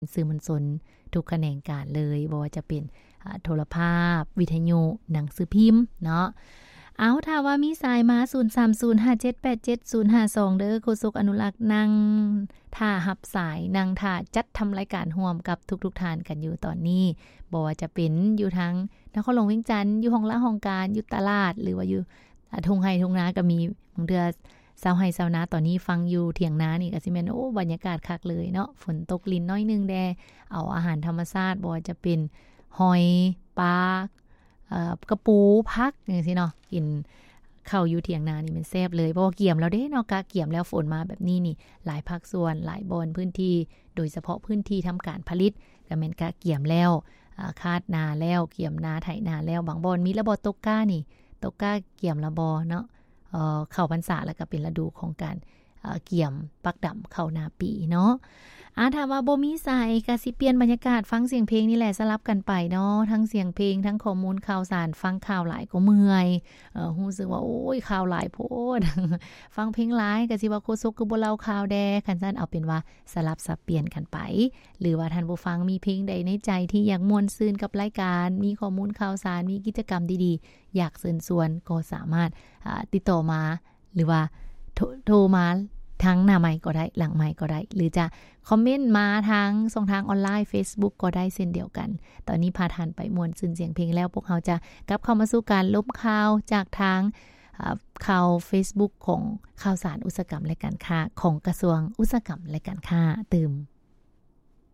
สื่อมวลชนทุกแขนงการเลยบ่ว่าจะเป็นโทรภาพวิทยุหนังสือพิมพ์เนาะเอาถ้าว่ามีสายมา0305787052เด้อโฆษกอนุรักษ์นั่งท่ารับสายนั่งท่าจัดทำรายการร่วมกับทุกๆท่านกันอยู่ตอนนี้บ่ว่าจะเป็นอยู่ทั้งนครหลวงเวียงจันทน์อยู่ห้องละห้องการอยู่ตลาดหรือว่าอยู่ทุ่งไร่ทุ่งนาก็มีบางเทื่อชาวไร่ชาวนาตอนนี้ฟังอยู่เถียงนานี่ก็สิแม่นโอ้บรรยากาศคักเลยเนาะฝนตกลิ้นน้อยนึงแดเอาอาหารธรรมชาติบ่ว่าจะเป็นหอยปลากระปูผักจังซี่เนาะกินข้าวอยู่เถียงนานี่มันแซ่บเลยเพราะว่าเกี่ยมแล้วเด้เนาะกะเกี่ยมแล้วฝนมาแบบนี้นี่หลายภาคส่วนหลายบอนพื้นที่โดยเฉพาะพื้นที่ทำการผลิตก็แม่นกะเกี่ยมแล้วคาดนาแล้วเกี่ยมนาไถนาแล้วบางบอนมีระบบตกก้านี่ตกก้าเกี่ยมระบอเนาะเข้าพรรษาแล้วก็เป็นฤดูของการเกี่ยมปักดำเข้านาปีเนาะถามว่าบ่มีสายก็สิเปลี่ยนบรรยากาศฟังเสียงเพลงนี่แหละสลับกันไปเนาะทั้งเสียงเพลงทั้งข้อมูลข่าวสารฟังข่าวหลายก็เมื่อยรู้สึกว่าโอ้ยข่าวหลายโพด ฟังเพลงหลายก็สิว่าโคซกคือบ่เล่าข่าวแดคันซั่นเอาเป็นว่าสลับสับเปลี่ยนกันไปหรือว่าท่านผู้ฟังมีเพลงใดในใจที่อยากม่วนซื่นกับรายการมีข้อมูลข่าวสารมีกิจกรรมดีๆอยากเชิญชวนก็สามารถติดต่อมาหรือว่าโทรมาทั้งหน้าไมค์ก็ได้หลังไมค์ก็ได้หรือจะคอมเมนต์มาทางช่องทางออนไลน์ Facebook ก็ได้เช่นเดียวกันตอนนี้พาทานไปมวนซึนเสียงเพลงแล้วพวกเราจะกลับเข้ามาสู่การลบข่าวจากทางข่าว Facebook ของข่าวสารอุตสาหกรรมและการค้าของกระทรวงอุตสาหกรรมและการค้าตื่ม